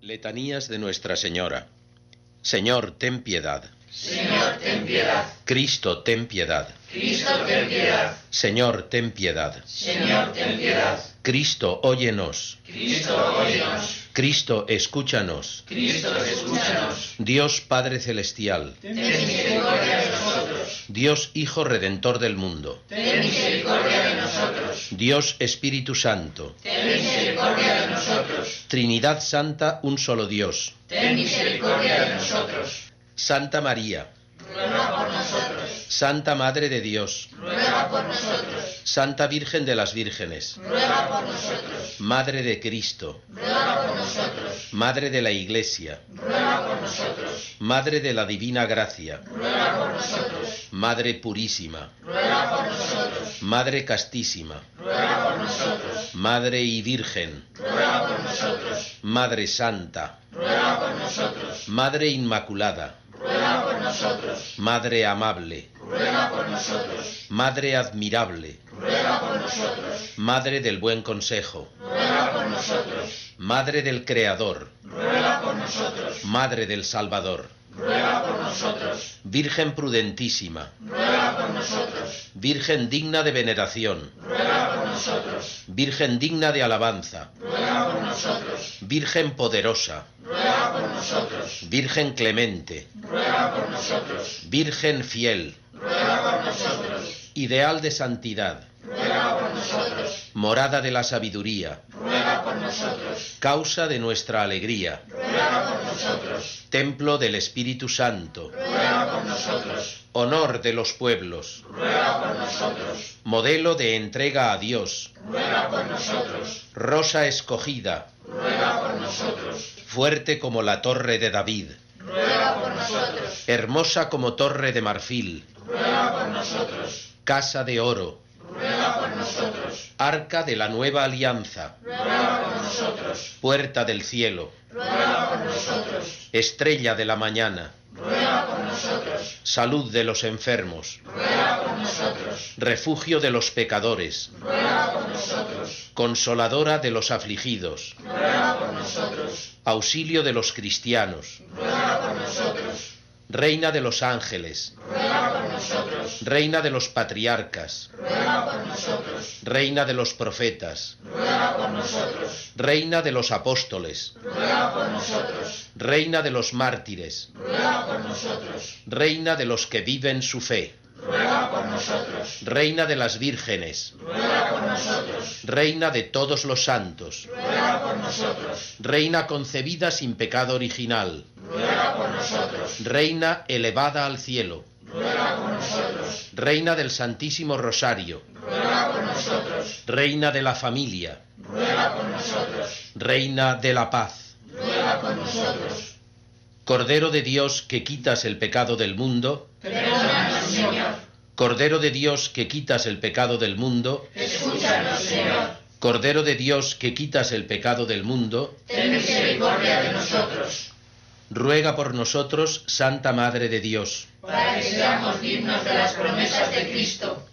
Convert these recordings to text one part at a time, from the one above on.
Letanías de Nuestra Señora. Señor, ten piedad. Señor, ten piedad. Cristo, ten piedad. Cristo, ten piedad. Señor, ten piedad. Señor, ten piedad. Cristo, óyenos. Cristo, óyenos. Cristo, escúchanos. Cristo, escúchanos. Dios Padre Celestial. Ten misericordia de nosotros. Dios Hijo Redentor del mundo. Ten misericordia de nosotros. Dios Espíritu Santo. Ten misericordia de nosotros. Trinidad Santa, un solo Dios. Ten misericordia de nosotros. Santa María. Ruega por nosotros. Santa Madre de Dios. Ruega por nosotros. Santa Virgen de las Vírgenes. Ruega por nosotros. Madre de Cristo. Ruega por nosotros. Madre de la Iglesia. Ruega por nosotros. Madre de la Divina Gracia. Ruega por nosotros. Madre purísima. Ruega por nosotros. Madre castísima. Ruega por nosotros. Madre y Virgen. Ruega por nosotros. Madre santa. Ruega por nosotros. Madre inmaculada. Ruega por nosotros. Madre amable. Ruega por nosotros. Madre admirable. Ruega por nosotros. Madre del buen consejo. Ruega por nosotros. Madre del Creador. Ruega por nosotros. Madre del Salvador. Ruega por nosotros. Virgen prudentísima. Ruega por nosotros. Virgen digna de veneración. Ruega por nosotros. Virgen digna de alabanza. Ruega por nosotros. Virgen poderosa. Ruega por nosotros. Virgen clemente. Ruega por nosotros. Virgen fiel. Ruega por nosotros. Ideal de santidad. Ruega por nosotros. Morada de la sabiduría. Ruega por nosotros. Causa de nuestra alegría. Ruega por nosotros. Templo del Espíritu Santo. Ruega por nosotros. Honor de los pueblos. Ruega por nosotros. Modelo de entrega a Dios. Ruega por nosotros. Rosa escogida. Ruega por nosotros. Fuerte como la torre de David. Ruega por nosotros. Hermosa como torre de marfil. Ruega por nosotros. Casa de oro. Ruega por nosotros. Arca de la nueva alianza. Ruega por nosotros. Puerta del cielo. Ruega por nosotros. Estrella de la mañana. Ruega por nosotros. Salud de los enfermos. Ruega por nosotros. Refugio de los pecadores. Ruega por nosotros. Consoladora de los afligidos. Ruega por nosotros. Auxilio de los cristianos. Ruega por nosotros. Reina de los ángeles. Ruega por nosotros. Reina de los patriarcas. Ruega por nosotros. Reina de los profetas. Ruega por nosotros. Reina de los apóstoles. Ruega por nosotros. Reina de los mártires. Ruega por nosotros. Reina de los que viven su fe. Ruega por nosotros. Reina de las vírgenes. Ruega por nosotros. Reina de todos los santos. Ruega por nosotros. Reina concebida sin pecado original. Ruega por nosotros. Reina elevada al cielo. Ruega por nosotros. Reina del Santísimo Rosario. Ruega por nosotros. Reina de la familia. Ruega por nosotros. Reina de la paz. Ruega por nosotros. Cordero de Dios que quitas el pecado del mundo. Perdónanos, Señor. Cordero de Dios que quitas el pecado del mundo. Escúchanos, Señor. Cordero de Dios que quitas el pecado del mundo. Ten misericordia de nosotros, Ruega por nosotros, Santa Madre de Dios. para que seamos dignos de las promesas de Cristo.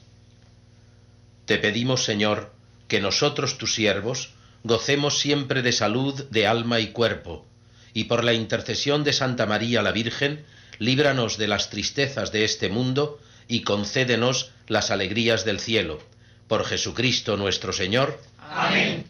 Te pedimos, Señor, que nosotros, tus siervos, gocemos siempre de salud de alma y cuerpo, y por la intercesión de Santa María la Virgen, líbranos de las tristezas de este mundo y concédenos las alegrías del cielo. Por Jesucristo nuestro Señor. Amén.